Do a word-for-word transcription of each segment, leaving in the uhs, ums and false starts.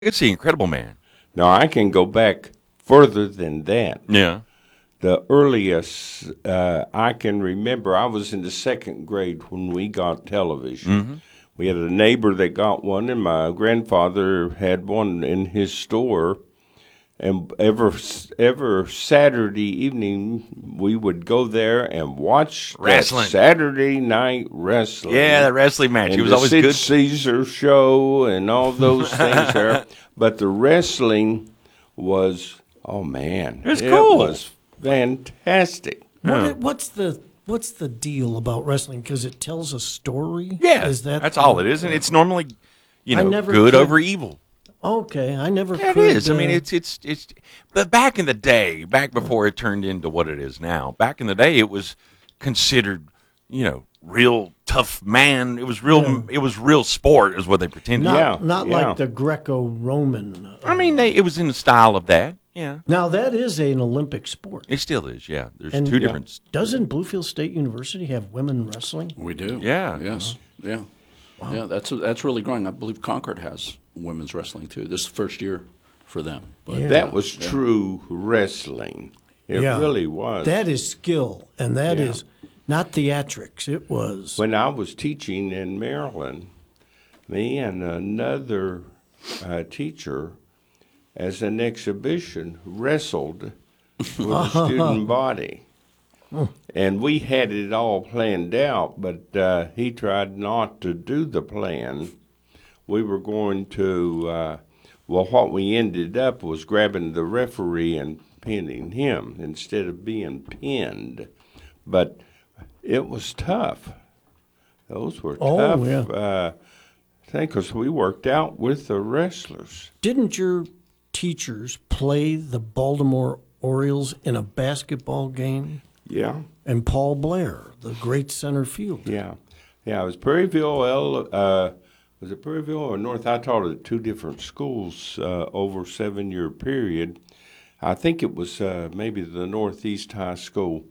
It's the Incredible Man. Now, I can go back further than that. Yeah. The earliest uh, I can remember, I was in the second grade when we got television. Mm-hmm. We had a neighbor that got one, and my grandfather had one in his store. And ever, ever Saturday evening, we would go there and watch Wrestling. that Saturday night wrestling. Yeah, the wrestling match. And It was the always Sid good. Caesar show and all those things there. But the wrestling was, oh man, It was cool. was fantastic. What, what's the what's the deal about wrestling? Because it tells a story. Yeah, is that that's the- all it is, and it's normally, you I know, never good could- over evil. Okay, I never. Yeah, it could, is. I mean, uh, it's it's it's. But back in the day, back before it turned into what it is now, back in the day, it was considered, you know, real tough man. It was real. Yeah. It was real sport, is what they pretended. not Yeah, not yeah. like the Greco-Roman. uh, I mean, they, it was in the style of that. Yeah, Now that is an Olympic sport. it still is. Yeah, there's And- two Yeah. different. Doesn't Bluefield State University have women wrestling? We do. Yeah. Yes. Yeah. Yeah. That's that's really growing. I believe Concord has women's wrestling too. This is the first year for them. But Yeah. That was true wrestling. It Yeah. really was. That is skill, and that Yeah. is not theatrics. It was. When I was teaching in Maryland, me and another uh, teacher, as an exhibition, wrestled with the student body. And we had it all planned out, but uh, he tried not to do the plan. We were going to, uh, well, what we ended up was grabbing the referee and pinning him instead of being pinned. But it was tough. Those were Oh, tough yeah. uh, things because we worked out with the wrestlers. Didn't your teachers play the Baltimore Orioles in a basketball game? Yeah, And Paul Blair, the great center fielder. yeah. Yeah, it was Prairieville, L, uh, was it Prairieville or North? I taught at two different schools uh, over a seven-year period. I think it was uh, maybe the Northeast High School.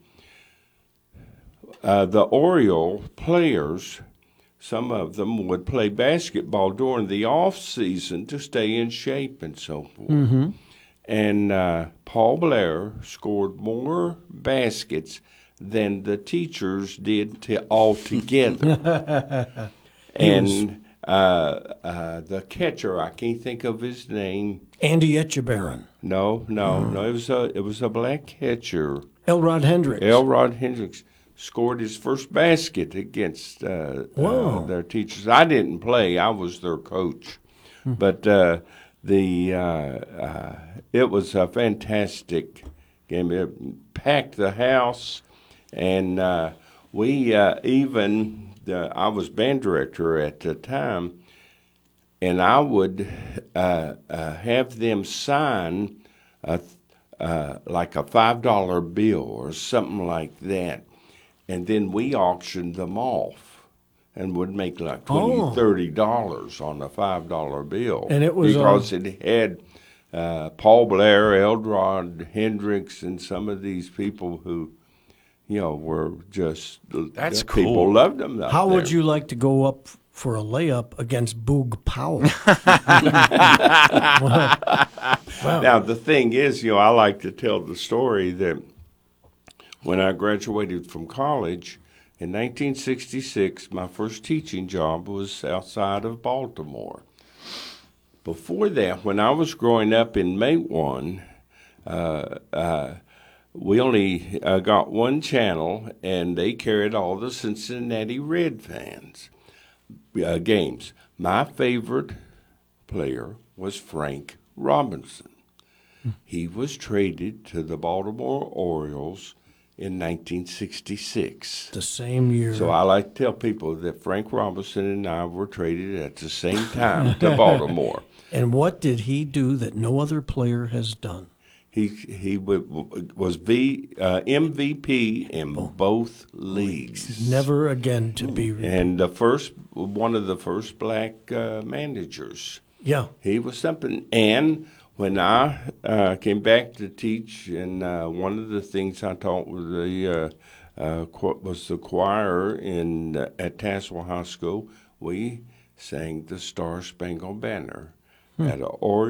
Uh, the Oriole players, some of them would play basketball during the off season to stay in shape and so forth. And uh, Paul Blair scored more baskets than the teachers did to altogether. and uh, uh, the catcher, I can't think of his name. Andy Etchebarren, No, no, no. It was a it was a black catcher. Elrod Hendricks. Elrod Hendricks scored his first basket against uh, Wow. uh, their teachers. I didn't play; I was their coach. But uh, the uh, uh, it was a fantastic game. It packed the house, and uh, we uh, even the, I was band director at the time, and I would uh, uh, have them sign a, uh, like a five dollar bill or something like that, and then we auctioned them off and would make like twenty, Oh. thirty dollars on a five dollar bill. And it was, because uh, it had uh, Paul Blair, Eldrod Hendricks, and some of these people who, you know, were just That's the people cool. loved them. up How would there. you like to go up for a layup against Boog Powell? Now, the thing is, you know, I like to tell the story that when I graduated from college in nineteen sixty-six, my first teaching job was outside of Baltimore. Before that, when I was growing up in Matewan, uh, uh, we only uh, got one channel, and they carried all the Cincinnati Red fans uh, games. My favorite player was Frank Robinson. He was traded to the Baltimore Orioles in nineteen sixty-six. The same year. So I like to tell people that Frank Robinson and I were traded at the same time to Baltimore. And what did he do that no other player has done? He he w- was v, uh, M V P in both leagues. Never again to be. Re- And the first, one of the first black uh, managers. yeah. He was something. And when I uh, came back to teach, and uh, one of the things I taught was the uh, uh, qu- was the choir in uh, at Tazewell High School. We sang the Star Spangled Banner. at a Or